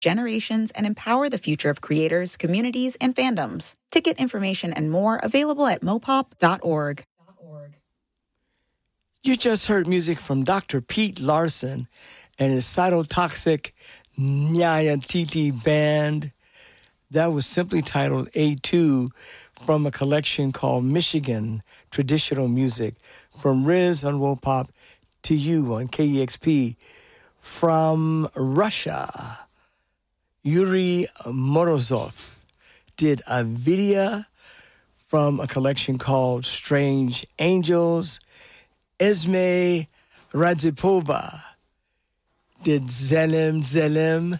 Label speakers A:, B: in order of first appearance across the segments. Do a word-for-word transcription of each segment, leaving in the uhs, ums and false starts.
A: generations, and empower the future of creators, communities, and fandoms. Ticket information and more available at mopop dot org.
B: You just heard music from Doctor Pete Larson and his cytotoxic Nyayatiti band. That was simply titled A two from a collection called Michigan Traditional Music from Riz on Wopop to you on K E X P. From Russia, Yuri Morozov did a video from a collection called Strange Angels. Esme Radzipova did Zelim Zelim.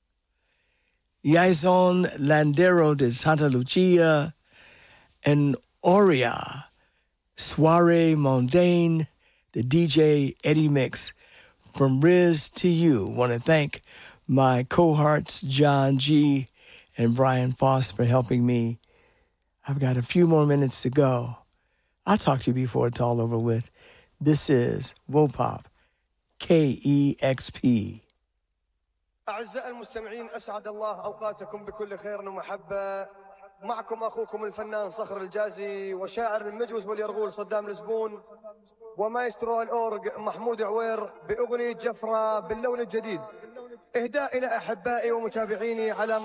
B: Yaison Landero did Santa Lucia. And Aurea, Soiree Mondaine, the D J Eddie Mix. From Riz to you. Want to thank my cohorts, John G. and Brian Foss, for helping me. I've got a few more minutes to go. I'll talk to you before it's all over with. This is Wopop, K E X P.
C: أعزائي المستمعين أسعد الله أوقاتكم بكل خير ومحبة. معكم أخوكم الفنان صخر الجازي وشاعر المجوز واليرغول صدام الزبون ومايسترو الأورج محمود عوير بأغنية جفرة باللون الجديد. إهداء إلى أحبائي ومتابعيني على